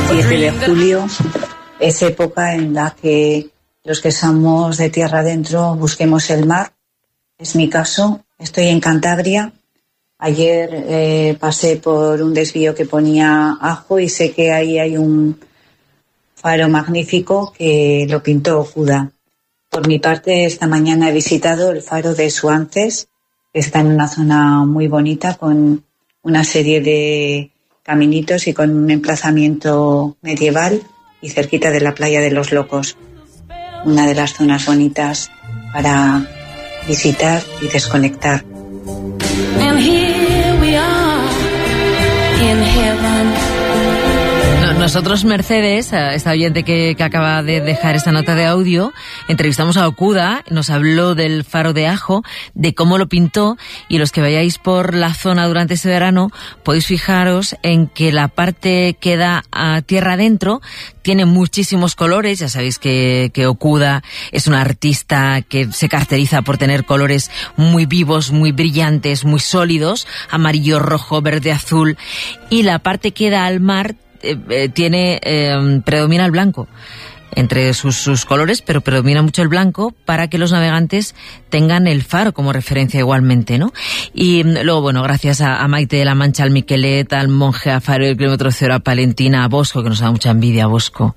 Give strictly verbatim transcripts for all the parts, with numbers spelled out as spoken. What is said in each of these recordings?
diez de julio es época en la que los que somos de tierra adentro busquemos el mar. Es mi caso, estoy en Cantabria. Ayer eh, pasé por un desvío que ponía Ajo y sé que ahí hay un faro magnífico que lo pintó Okuda. Por mi parte, esta mañana he visitado el faro de Suances, que está en una zona muy bonita con una serie de caminitos y con un emplazamiento medieval y cerquita de la playa de los Locos. Una de las zonas bonitas para visitar y desconectar. And here we are in heaven. Nosotros, Mercedes, esta oyente que, que acaba de dejar esta nota de audio, entrevistamos a Okuda, nos habló del faro de Ajo, de cómo lo pintó, y los que vayáis por la zona durante ese verano podéis fijaros en que la parte que da a tierra adentro tiene muchísimos colores. Ya sabéis que, que Okuda es un artista que se caracteriza por tener colores muy vivos, muy brillantes, muy sólidos, amarillo, rojo, verde, azul, y la parte que da al mar Eh, eh, tiene eh, predomina el blanco entre sus, sus colores, pero predomina mucho el blanco para que los navegantes tengan el faro como referencia igualmente, ¿no? Y luego, bueno, gracias a, a Maite de la Mancha, al Miquelet, al Monje, a Faro del Kilómetro Cero, a Palentina, a Bosco, que nos da mucha envidia, a Bosco,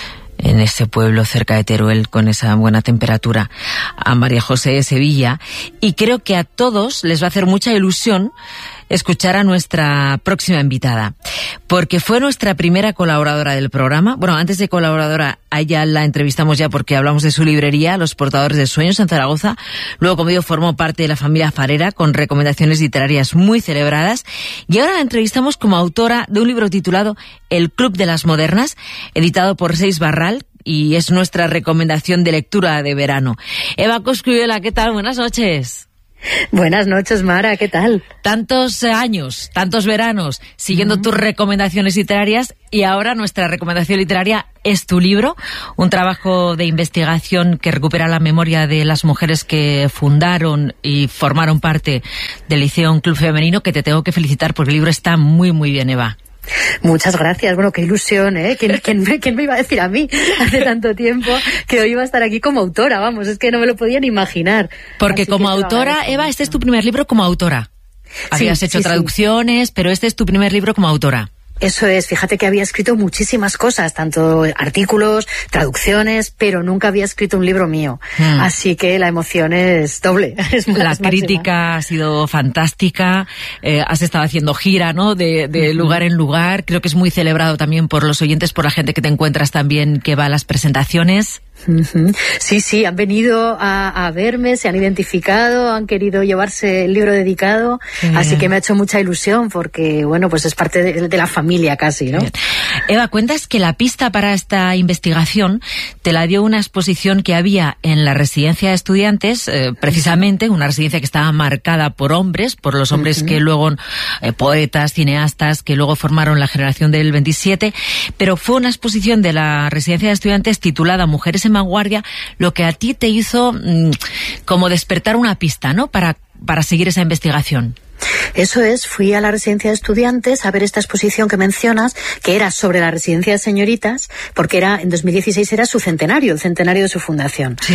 en ese pueblo cerca de Teruel, con esa buena temperatura, a María José de Sevilla, y creo que a todos les va a hacer mucha ilusión escuchar a nuestra próxima invitada, porque fue nuestra primera colaboradora del programa. Bueno, antes de colaboradora, a ella la entrevistamos ya porque hablamos de su librería, Los Portadores de Sueños, en Zaragoza. Luego, como digo, formó parte de la familia farera, con recomendaciones literarias muy celebradas, y ahora la entrevistamos como autora de un libro titulado El Club de las Modernas, editado por Seis Barral, y es nuestra recomendación de lectura de verano. Eva Cosculluela, ¿qué tal? Buenas noches. Buenas noches, Mara, ¿qué tal? Tantos años, tantos veranos, siguiendo mm. tus recomendaciones literarias, y ahora nuestra recomendación literaria es tu libro, un trabajo de investigación que recupera la memoria de las mujeres que fundaron y formaron parte del Liceo Club Femenino, que te tengo que felicitar porque el libro está muy, muy bien, Eva. Muchas gracias. Bueno, qué ilusión, ¿eh? ¿Quién, quién, me, ¿Quién me iba a decir a mí hace tanto tiempo que hoy iba a estar aquí como autora? Vamos, es que no me lo podía ni imaginar. Porque Así como autora, Eva, este es tu primer libro como autora. Habías sí, hecho sí, traducciones, sí. pero este es tu primer libro como autora. Eso es, fíjate que había escrito muchísimas cosas, tanto artículos, traducciones, pero nunca había escrito un libro mío. Mm. Así que la emoción es doble. Es la crítica ha sido fantástica, eh, has estado haciendo gira, ¿no? De, de uh-huh. lugar en lugar. Creo que es muy celebrado también por los oyentes, por la gente que te encuentras también que va a las presentaciones. Uh-huh. Sí, sí, han venido a, a verme, se han identificado, han querido llevarse el libro dedicado, Bien. así que me ha hecho mucha ilusión porque, bueno, pues es parte de, de la familia casi, ¿no? Bien. Eva, cuentas que la pista para esta investigación te la dio una exposición que había en la residencia de estudiantes, eh, precisamente, una residencia que estaba marcada por hombres, por los hombres uh-huh. que luego, eh, poetas, cineastas, que luego formaron la generación del veintisiete, pero fue una exposición de la residencia de estudiantes titulada Mujeres en Vanguardia, lo que a ti te hizo mmm, como despertar una pista, ¿no? Para, para seguir esa investigación. Eso es, fui a la residencia de estudiantes a ver esta exposición que mencionas, que era sobre la residencia de señoritas, porque era en dos mil dieciséis era su centenario, el centenario de su fundación. Sí.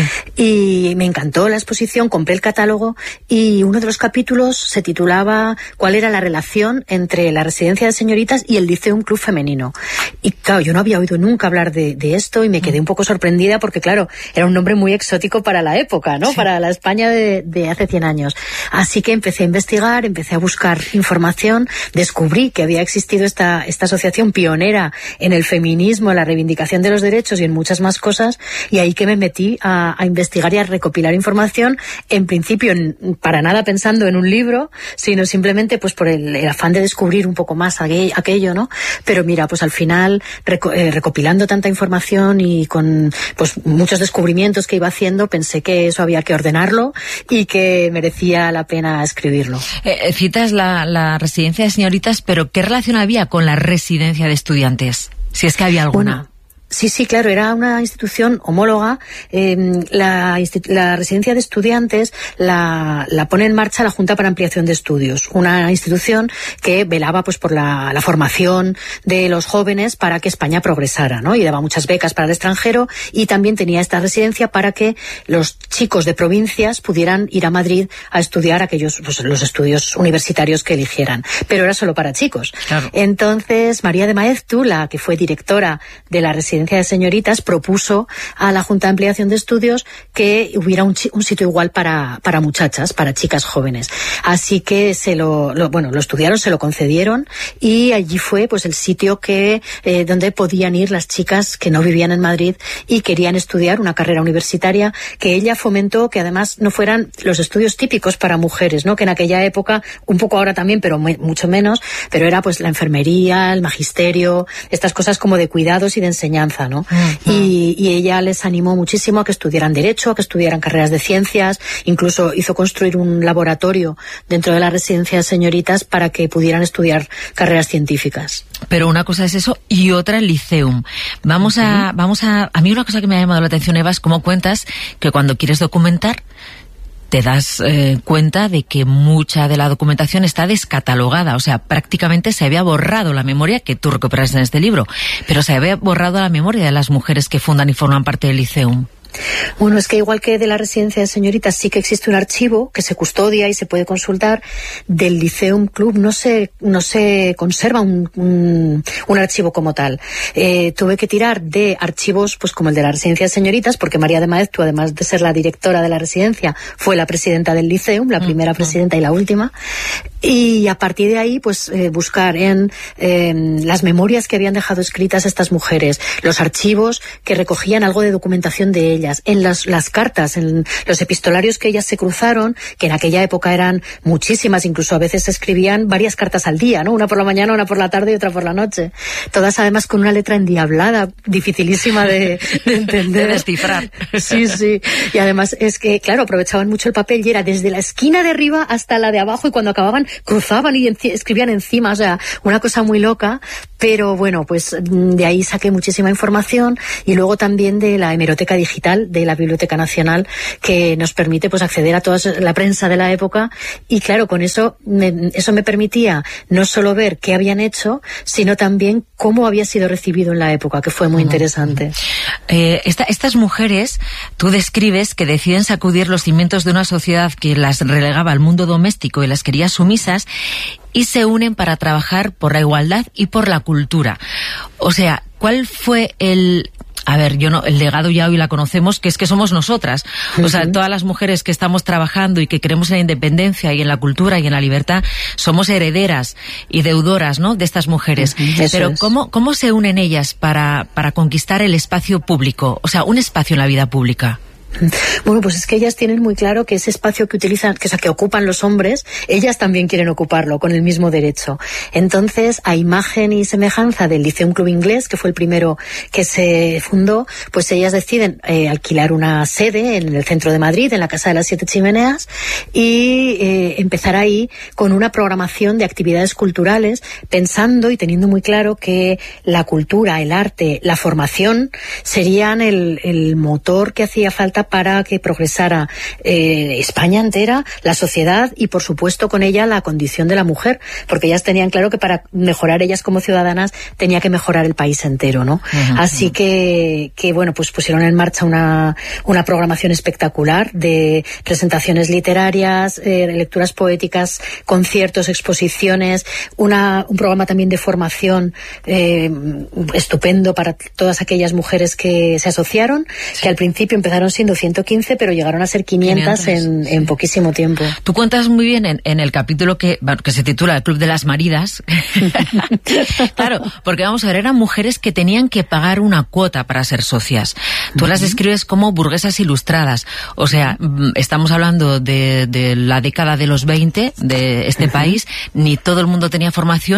Y me encantó la exposición, compré el catálogo y uno de los capítulos se titulaba ¿Cuál era la relación entre la residencia de señoritas y el Liceo Club Femenino? Y claro, yo no había oído nunca hablar de, de esto y me quedé un poco sorprendida porque, claro, era un nombre muy exótico para la época, ¿no? Sí. Para la España de, de hace cien años. Así que empecé a investigar, empecé a buscar información, descubrí que había existido esta, esta asociación pionera en el feminismo, en la reivindicación de los derechos y en muchas más cosas, y ahí que me metí a, a investigar y a recopilar información, en principio en, para nada pensando en un libro, sino simplemente pues por el, el afán de descubrir un poco más aquello, aquello, ¿no? Pero mira, pues al final reco, eh, recopilando tanta información y con pues muchos descubrimientos que iba haciendo, pensé que eso había que ordenarlo y que merecía la pena escribirlo. Eh, citas la, la residencia de señoritas, pero ¿qué relación había con la residencia de estudiantes? Si es que había alguna. Bueno, Sí, sí, claro, era una institución homóloga. Eh, la, la residencia de estudiantes la, la pone en marcha la Junta para Ampliación de Estudios, una institución que velaba pues por la, la formación de los jóvenes para que España progresara, ¿no? Y daba muchas becas para el extranjero, y también tenía esta residencia para que los chicos de provincias pudieran ir a Madrid a estudiar aquellos pues, los estudios universitarios que eligieran. Pero era solo para chicos. Claro. Entonces, María de Maeztu, la que fue directora de la residencia de señoritas, propuso a la Junta de Ampliación de Estudios que hubiera un, un sitio igual para, para muchachas, para chicas jóvenes. Así que se lo, lo, bueno, lo estudiaron, se lo concedieron, y allí fue pues el sitio que, eh, donde podían ir las chicas que no vivían en Madrid y querían estudiar una carrera universitaria, que ella fomentó que además no fueran los estudios típicos para mujeres, ¿no? Que en aquella época, un poco ahora también, pero muy, mucho menos, pero era pues la enfermería, el magisterio, estas cosas como de cuidados y de enseñanza, ¿no? Uh-huh. y, y ella les animó muchísimo a que estudiaran Derecho, a que estudiaran carreras de ciencias, incluso hizo construir un laboratorio dentro de la residencia de señoritas para que pudieran estudiar carreras científicas. Pero una cosa es eso y otra el Liceum. Vamos uh-huh. a, vamos a, a mí una cosa que me ha llamado la atención, Eva, es cómo cuentas que cuando quieres documentar te das eh, cuenta de que mucha de la documentación está descatalogada, o sea, prácticamente se había borrado la memoria, que tú recuperas en este libro, pero se había borrado la memoria de las mujeres que fundan y forman parte del Liceum. Bueno, es que igual que de la residencia de señoritas sí que existe un archivo que se custodia y se puede consultar. Del Liceum Club no se no se conserva un, un, un archivo como tal. Eh, tuve que tirar de archivos pues como el de la residencia de señoritas, porque María de Maeztu, además de ser la directora de la residencia, fue la presidenta del Liceum, la primera uh-huh. presidenta y la última. Y a partir de ahí, pues eh, buscar en eh, las memorias que habían dejado escritas estas mujeres, los archivos que recogían algo de documentación de ellas, en las, las cartas, en los epistolarios que ellas se cruzaron, que en aquella época eran muchísimas, incluso a veces se escribían varias cartas al día, ¿no? Una por la mañana, una por la tarde y otra por la noche. Todas además con una letra endiablada, dificilísima de, de entender. De descifrar. Sí, sí. Y además es que, claro, aprovechaban mucho el papel y era desde la esquina de arriba hasta la de abajo, y cuando acababan cruzaban y enci- escribían encima, o sea, una cosa muy loca. Pero bueno, pues de ahí saqué muchísima información, y luego también de la hemeroteca digital de la Biblioteca Nacional, que nos permite pues acceder a toda la prensa de la época, y claro, con eso me, eso me permitía no solo ver qué habían hecho, sino también cómo había sido recibido en la época, que fue muy uh-huh. interesante. Eh, esta, estas mujeres, tú describes que deciden sacudir los cimientos de una sociedad que las relegaba al mundo doméstico y las quería sumisas, y se unen para trabajar por la igualdad y por la cultura. O sea, ¿cuál fue el... A ver, yo no, el legado ya hoy la conocemos, que es que somos nosotras. O sea, todas las mujeres que estamos trabajando y que creemos en la independencia y en la cultura y en la libertad, somos herederas y deudoras, ¿no?, de estas mujeres. Eso Pero es. ¿cómo, cómo se unen ellas para, para conquistar el espacio público? O sea, un espacio en la vida pública. Bueno, pues es que ellas tienen muy claro que ese espacio que utilizan, que, o sea, que ocupan los hombres, ellas también quieren ocuparlo con el mismo derecho. Entonces, a imagen y semejanza del Liceum Club Inglés, que fue el primero que se fundó, pues ellas deciden eh, alquilar una sede en el centro de Madrid, en la Casa de las Siete Chimeneas, y eh, empezar ahí con una programación de actividades culturales, pensando y teniendo muy claro que la cultura, el arte, la formación serían el, el motor que hacía falta para que progresara eh, España entera, la sociedad y, por supuesto, con ella la condición de la mujer, porque ellas tenían claro que para mejorar ellas como ciudadanas tenía que mejorar el país entero, ¿no? Uh-huh. Así que, que, bueno, pues pusieron en marcha una, una programación espectacular de presentaciones literarias, eh, lecturas poéticas, conciertos, exposiciones, una, un programa también de formación eh, estupendo para todas aquellas mujeres que se asociaron, sí. que al principio empezaron siendo ciento quince, pero llegaron a ser quinientas, quinientas en, sí. en poquísimo tiempo. Tú cuentas muy bien en, en el capítulo que, que se titula El Club de las Maridas. Claro, porque vamos a ver, eran mujeres que tenían que pagar una cuota para ser socias. Tú uh-huh. las describes como burguesas ilustradas. O sea, estamos hablando de, de la década de los veinte de este uh-huh. país. Ni todo el mundo tenía formación,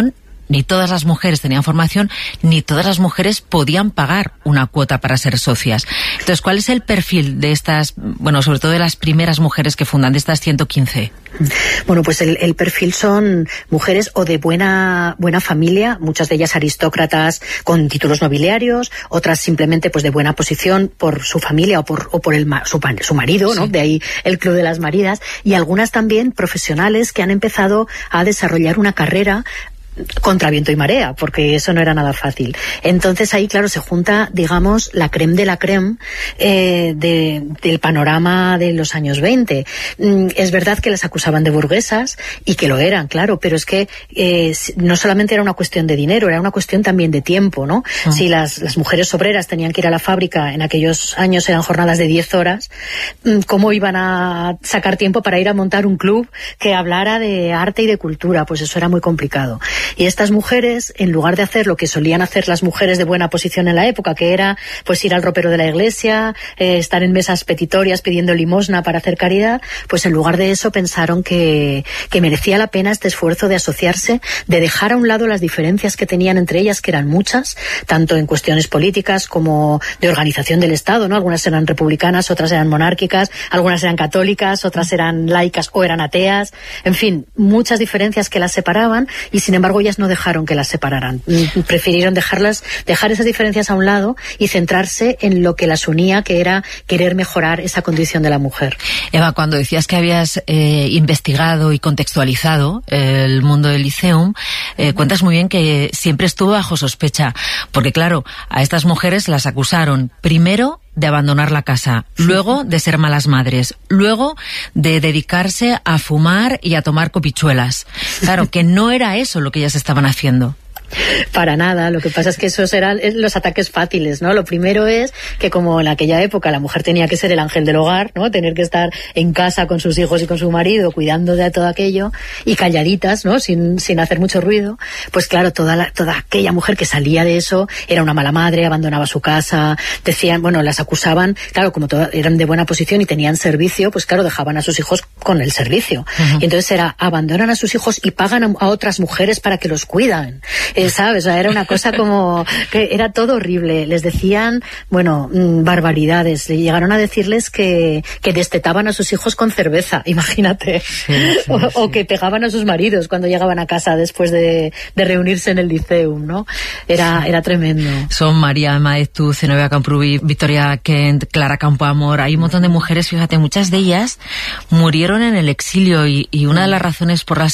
ni todas las mujeres tenían formación, ni todas las mujeres podían pagar una cuota para ser socias. Entonces, ¿cuál es el perfil de estas, bueno, sobre todo de las primeras mujeres que fundan, de estas ciento quince? Bueno, pues el, el perfil son mujeres o de buena buena familia, muchas de ellas aristócratas con títulos nobiliarios, otras simplemente pues de buena posición por su familia o por o por el su, su marido, ¿no? Sí. De ahí el Club de las Maridas, y algunas también profesionales que han empezado a desarrollar una carrera contra viento y marea, porque eso no era nada fácil. Entonces ahí, claro, se junta, digamos, la creme de la creme eh, de, del panorama de los años veinte. Mm, es verdad que las acusaban de burguesas, y que lo eran, claro, pero es que eh, no solamente era una cuestión de dinero, era una cuestión también de tiempo, ¿no? Ah. Si las, las mujeres obreras tenían que ir a la fábrica, en aquellos años eran jornadas de diez horas, ¿cómo iban a sacar tiempo para ir a montar un club que hablara de arte y de cultura? Pues eso era muy complicado. Y estas mujeres, en lugar de hacer lo que solían hacer las mujeres de buena posición en la época, que era pues ir al ropero de la iglesia, eh, estar en mesas petitorias pidiendo limosna para hacer caridad, pues en lugar de eso pensaron que, que merecía la pena este esfuerzo de asociarse, de dejar a un lado las diferencias que tenían entre ellas, que eran muchas, tanto en cuestiones políticas como de organización del Estado, ¿no? Algunas eran republicanas, otras eran monárquicas, algunas eran católicas, otras eran laicas o eran ateas, en fin, muchas diferencias que las separaban, y sin embargo ellas no dejaron que las separaran. Prefirieron dejarlas, dejar esas diferencias a un lado y centrarse en lo que las unía, que era querer mejorar esa condición de la mujer. Eva, cuando decías que habías eh, investigado y contextualizado el mundo del Liceum, eh, cuentas muy bien que siempre estuvo bajo sospecha, porque claro, a estas mujeres las acusaron primero de abandonar la casa, luego de ser malas madres, luego de dedicarse a fumar y a tomar copichuelas. Claro, que no era eso lo que ellas estaban haciendo. Para nada, lo que pasa es que esos eran los ataques fáciles, ¿no? Lo primero es que, como en aquella época la mujer tenía que ser el ángel del hogar, ¿no? Tener que estar en casa con sus hijos y con su marido, cuidando de todo aquello, y calladitas, ¿no? Sin, sin hacer mucho ruido, pues claro, toda la, toda aquella mujer que salía de eso era una mala madre, abandonaba su casa, decían, bueno, las acusaban, claro, como todas eran de buena posición y tenían servicio, pues claro, dejaban a sus hijos con el servicio. Uh-huh. Y entonces era, abandonan a sus hijos y pagan a, a otras mujeres para que los cuidan. Eh, ¿Sabes? O sea, era una cosa como que era todo horrible. Les decían, bueno, mmm, barbaridades. Le llegaron a decirles que, que destetaban a sus hijos con cerveza, imagínate. Sí, sí, o, sí. o que pegaban a sus maridos cuando llegaban a casa después de, de reunirse en el Liceum, ¿no? Era, sí. era tremendo. Son María Maeztu, Zenobia Camprubí, Victoria Kent, Clara Campoamor. Hay un montón de mujeres, fíjate, muchas de ellas murieron en el exilio, y, y una de las razones por las